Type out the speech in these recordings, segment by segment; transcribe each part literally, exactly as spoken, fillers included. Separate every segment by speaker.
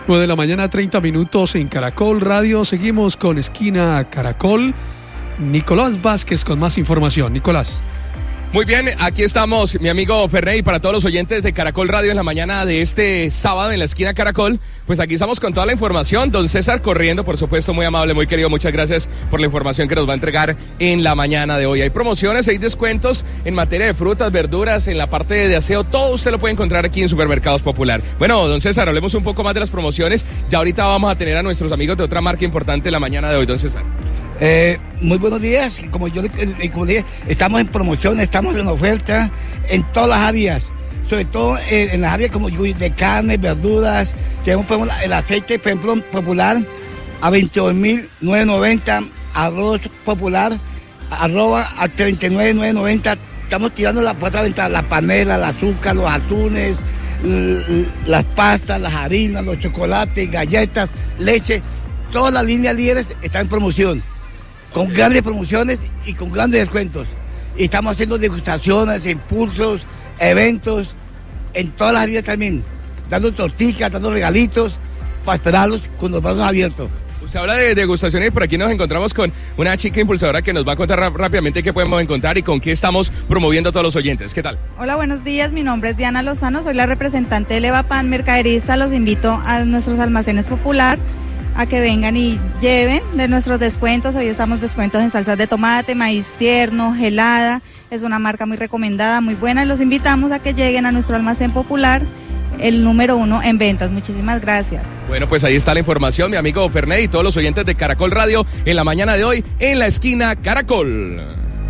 Speaker 1: nueve de la mañana, treinta minutos en Caracol Radio. Seguimos con Esquina Caracol. Nicolás Vázquez con más información. Nicolás.
Speaker 2: Muy bien, aquí estamos, mi amigo Ferrey, y para todos los oyentes de Caracol Radio en la mañana de este sábado en la Esquina Caracol, pues aquí estamos con toda la información. Don César corriendo, por supuesto, muy amable, muy querido, muchas gracias por la información que nos va a entregar en la mañana de hoy. Hay promociones, hay descuentos en materia de frutas, verduras, en la parte de aseo, todo usted lo puede encontrar aquí en Supermercados Popular. Bueno, don César, hablemos un poco más de las promociones. Ya ahorita vamos a tener a nuestros amigos de otra marca importante en la mañana de hoy, don César.
Speaker 3: Eh, muy buenos días, como yo eh, como dije, estamos en promoción, estamos en oferta en todas las áreas, sobre todo en, en las áreas como de carne, verduras. Tenemos por ejemplo, el aceite, por ejemplo, popular a veintidós mil novecientos noventa, arroz popular arroba a treinta y nueve mil novecientos noventa. Estamos tirando la puerta de venta, la panela, el azúcar, los atunes, l- las pastas, las harinas, los chocolates, galletas, leche. Todas las líneas líderes están en promoción, con grandes promociones y con grandes descuentos. Y estamos haciendo degustaciones, impulsos, eventos, en todas las áreas también, dando tortillas, dando regalitos, para esperarlos con los brazos abiertos.
Speaker 2: Usted habla de degustaciones y por aquí nos encontramos con una chica impulsadora que nos va a contar rap- rápidamente qué podemos encontrar y con qué estamos promoviendo a todos los oyentes. ¿Qué tal?
Speaker 4: Hola, buenos días, mi nombre es Diana Lozano, soy la representante de Levapan Mercaderista. Los invito a nuestros almacenes Popular a que vengan y lleven de nuestros descuentos. Hoy estamos descuentos en salsas de tomate, maíz tierno, gelada. Es una marca muy recomendada, muy buena, y los invitamos a que lleguen a nuestro almacén Popular, el número uno en ventas. Muchísimas gracias.
Speaker 2: Bueno, pues ahí está la información, mi amigo Ferney y todos los oyentes de Caracol Radio en la mañana de hoy en la Esquina Caracol.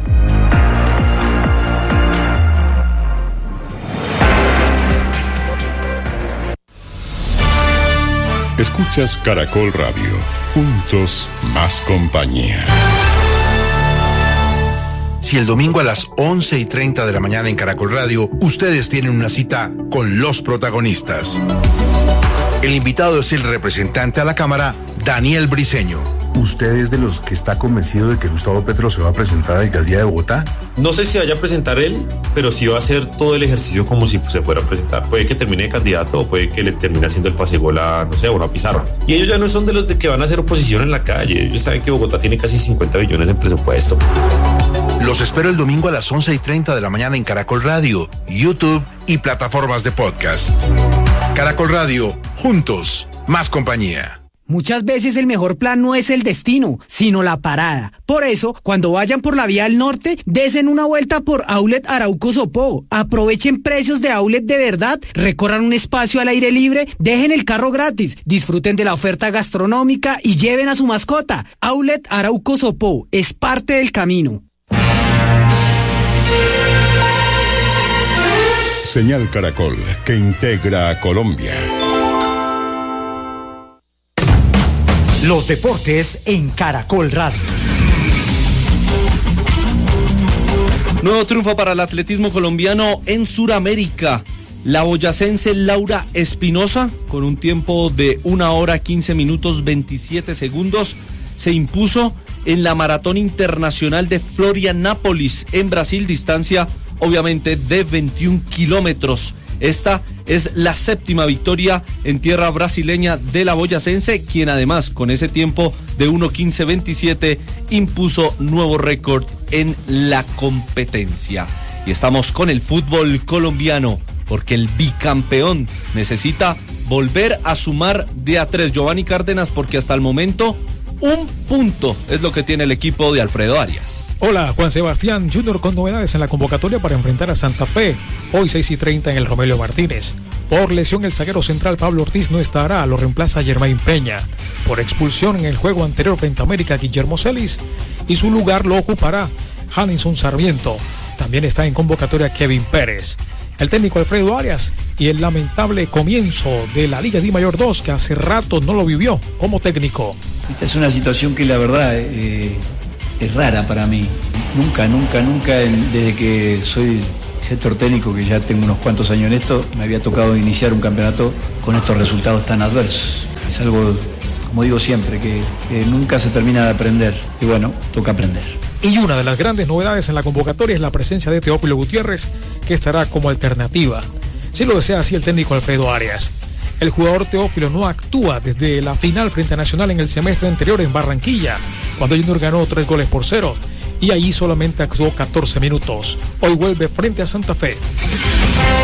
Speaker 5: Escuchas Caracol Radio. Juntos, más compañía.
Speaker 6: Si el domingo a las once y treinta de la mañana en Caracol Radio, ustedes tienen una cita con los protagonistas. El invitado es el representante a la Cámara, Daniel Briceño.
Speaker 7: ¿Usted es de los que está convencido de que Gustavo Petro se va a presentar a la alcaldía de Bogotá?
Speaker 8: No sé si vaya a presentar él, pero sí va a hacer todo el ejercicio como si se fuera a presentar. Puede que termine de candidato o puede que le termine haciendo el pasegol a, no sé, a una pizarra. Y ellos ya no son de los de que van a hacer oposición en la calle. Ellos saben que Bogotá tiene casi cincuenta billones en presupuesto.
Speaker 6: Los espero el domingo a las once y treinta de la mañana en Caracol Radio, YouTube y plataformas de podcast. Caracol Radio, juntos, más compañía.
Speaker 9: Muchas veces el mejor plan no es el destino, sino la parada. Por eso, cuando vayan por la vía al norte, desen una vuelta por Outlet Arauco Sopó. Aprovechen precios de outlet de verdad, recorran un espacio al aire libre, dejen el carro gratis, disfruten de la oferta gastronómica y lleven a su mascota. Outlet Arauco Sopó es parte del camino.
Speaker 5: Señal Caracol, que integra a Colombia.
Speaker 10: Los deportes en Caracol Radio.
Speaker 11: Nuevo triunfo para el atletismo colombiano en Suramérica. La boyacense Laura Espinosa, con un tiempo de una hora quince minutos veintisiete segundos, se impuso en la Maratón Internacional de Florianópolis en Brasil, distancia obviamente de veintiún kilómetros. Esta es la séptima victoria en tierra brasileña de la boyacense, quien además con ese tiempo de uno quince veintisiete impuso nuevo récord en la competencia. Y estamos con el fútbol colombiano, porque el bicampeón necesita volver a sumar de a tres. Giovanni Cárdenas, porque hasta el momento un punto es lo que tiene el equipo de Alfredo Arias.
Speaker 12: Hola, Juan Sebastián Junior con novedades en la convocatoria para enfrentar a Santa Fe, hoy seis y treinta en el Romelio Martínez. Por lesión, el zaguero central Pablo Ortiz no estará, lo reemplaza Germain Peña. Por expulsión en el juego anterior frente a América, Guillermo Celis, y su lugar lo ocupará Hanninson Sarmiento. También está en convocatoria Kevin Pérez. El técnico Alfredo Arias y el lamentable comienzo de la Liga D Mayor dos, que hace rato no lo vivió como técnico.
Speaker 13: Esta es una situación que la verdad eh, es rara para mí. Nunca, nunca, nunca, desde que soy sector técnico, que ya tengo unos cuantos años en esto, me había tocado iniciar un campeonato con estos resultados tan adversos. Es algo, como digo siempre, que, que nunca se termina de aprender. Y bueno, toca aprender.
Speaker 12: Y una de las grandes novedades en la convocatoria es la presencia de Teófilo Gutiérrez, que estará como alternativa, si lo desea así el técnico Alfredo Arias. El jugador Teófilo no actúa desde la final frente a Nacional en el semestre anterior en Barranquilla, cuando Junior ganó tres goles por cero, y allí solamente actuó catorce minutos. Hoy vuelve frente a Santa Fe.